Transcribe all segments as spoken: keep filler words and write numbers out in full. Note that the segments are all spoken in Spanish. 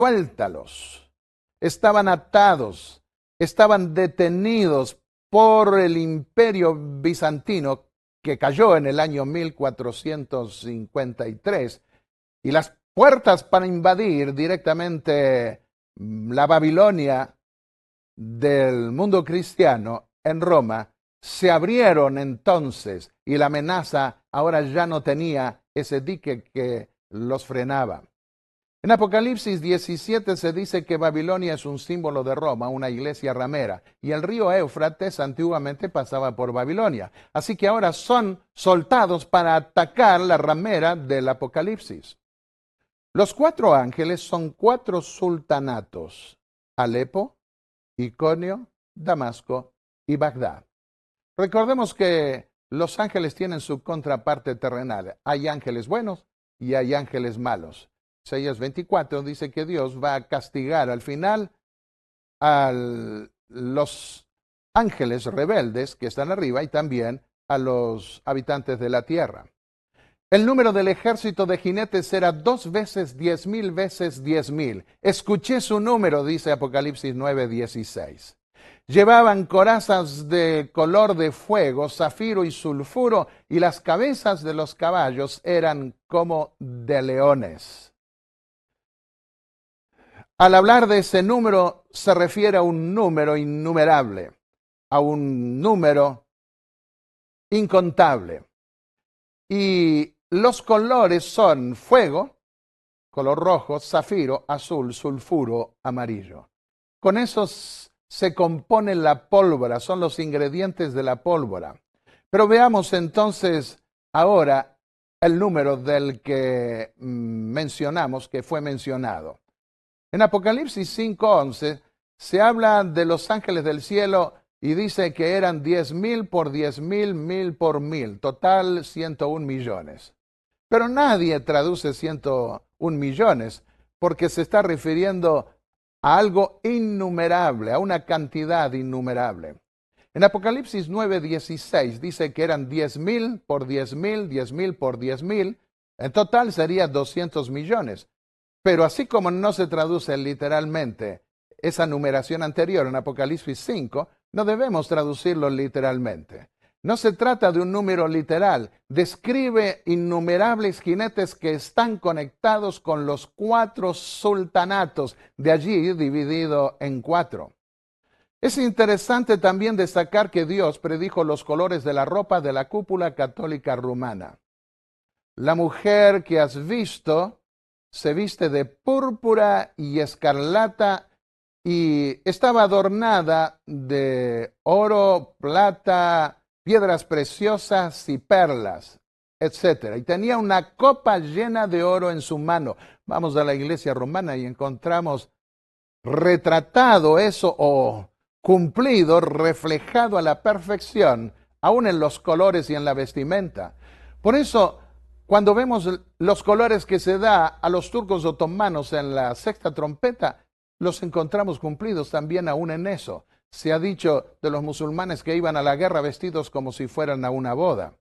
suéltalos. Estaban atados, estaban detenidos por el imperio bizantino que cayó en el año mil cuatrocientos cincuenta y tres, y las puertas para invadir directamente la Babilonia del mundo cristiano en Roma se abrieron entonces, y la amenaza ahora ya no tenía ese dique que los frenaba. En Apocalipsis diecisiete se dice que Babilonia es un símbolo de Roma, una iglesia ramera, y el río Éufrates antiguamente pasaba por Babilonia. Así que ahora son soltados para atacar la ramera del Apocalipsis. Los cuatro ángeles son cuatro sultanatos: Alepo, Iconio, Damasco y Bagdad. Recordemos que los ángeles tienen su contraparte terrenal. Hay ángeles buenos y hay ángeles malos. Isaías veinticuatro dice que Dios va a castigar al final a los ángeles rebeldes que están arriba y también a los habitantes de la tierra. El número del ejército de jinetes era dos veces diez mil veces diez mil. Escuché su número, dice Apocalipsis nueve dieciséis. Llevaban corazas de color de fuego, zafiro y sulfuro, y las cabezas de los caballos eran como de leones. Al hablar de ese número, se refiere a un número innumerable, a un número incontable. Y los colores son fuego, color rojo, zafiro, azul, sulfuro, amarillo. Con esos se compone la pólvora, son los ingredientes de la pólvora. Pero veamos entonces ahora el número del que mencionamos, que fue mencionado. En Apocalipsis cinco once se habla de los ángeles del cielo y dice que eran diez mil por diez mil, mil por mil, total ciento un millones. Pero nadie traduce ciento un millones porque se está refiriendo a algo innumerable, a una cantidad innumerable. En Apocalipsis nueve dieciséis dice que eran diez mil por diez mil, diez mil por diez mil, en total sería doscientos millones. Pero así como no se traduce literalmente esa numeración anterior en Apocalipsis cinco, no debemos traducirlo literalmente. No se trata de un número literal, describe innumerables jinetes que están conectados con los cuatro sultanatos, de allí dividido en cuatro. Es interesante también destacar que Dios predijo los colores de la ropa de la cúpula católica rumana. La mujer que has visto se viste de púrpura y escarlata y estaba adornada de oro, plata, piedras preciosas y perlas, etcétera. Y tenía una copa llena de oro en su mano. Vamos a la iglesia romana y encontramos retratado eso o cumplido, reflejado a la perfección, aún en los colores y en la vestimenta. Por eso, cuando vemos los colores que se da a los turcos otomanos en la sexta trompeta, los encontramos cumplidos también aún en eso. Se ha dicho de los musulmanes que iban a la guerra vestidos como si fueran a una boda.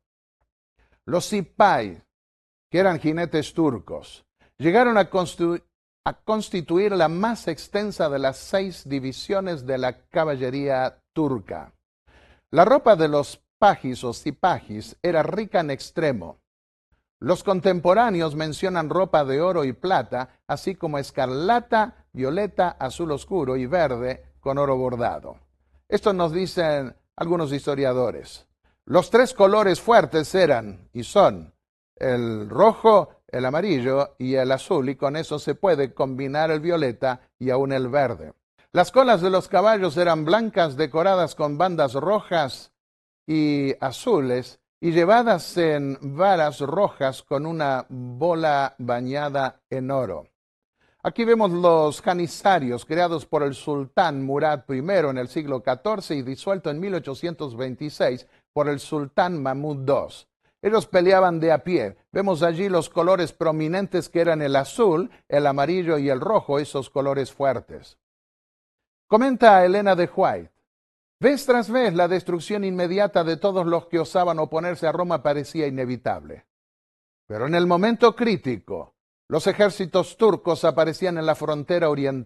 Los sipay, que eran jinetes turcos, llegaron a, constitu- a constituir la más extensa de las seis divisiones de la caballería turca. La ropa de los pajis o sipajis era rica en extremo. Los contemporáneos mencionan ropa de oro y plata, así como escarlata, violeta, azul oscuro y verde con oro bordado. Esto nos dicen algunos historiadores. Los tres colores fuertes eran y son el rojo, el amarillo y el azul, y con eso se puede combinar el violeta y aún el verde. Las colas de los caballos eran blancas decoradas con bandas rojas y azules, y llevadas en varas rojas con una bola bañada en oro. Aquí vemos los janisarios creados por el sultán Murad primero en el siglo catorce y disuelto en mil ochocientos veintiséis por el sultán Mahmud segundo. Ellos peleaban de a pie. Vemos allí los colores prominentes que eran el azul, el amarillo y el rojo, esos colores fuertes. Comenta Elena de White. Vez tras vez la destrucción inmediata de todos los que osaban oponerse a Roma parecía inevitable. Pero en el momento crítico, Los ejércitos turcos aparecían en la frontera oriental